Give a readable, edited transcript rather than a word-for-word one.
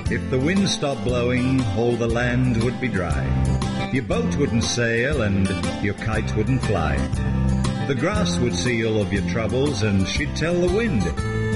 If the wind stopped blowing, all the land would be dry. Your boat wouldn't sail and your kite wouldn't fly. The grass would see all of your troubles and she'd tell the wind,